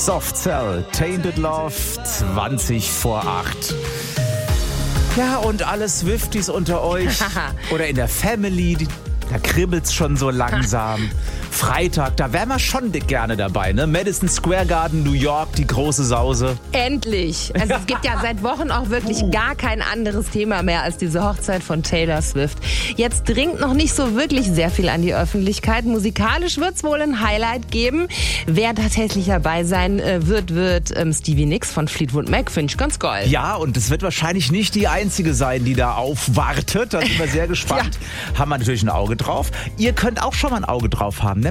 Soft Cell, Tainted Love, 20 vor 8. Ja, und alle Swifties unter euch oder in der Family, da kribbelt's schon so langsam. Freitag, da wären wir schon gerne dabei, ne? Madison Square Garden, New York, die große Sause. Endlich! Also es gibt ja seit Wochen auch wirklich gar kein anderes Thema mehr als diese Hochzeit von Taylor Swift. Jetzt dringt noch nicht so wirklich sehr viel an die Öffentlichkeit. Musikalisch wird's wohl ein Highlight geben. Wer tatsächlich dabei sein wird Stevie Nicks von Fleetwood Mac. Finde ich ganz geil. Ja, und es wird wahrscheinlich nicht die einzige sein, die da aufwartet. Da sind wir sehr gespannt. Haben wir natürlich ein Auge drauf. Ihr könnt auch schon mal ein Auge drauf haben, ne?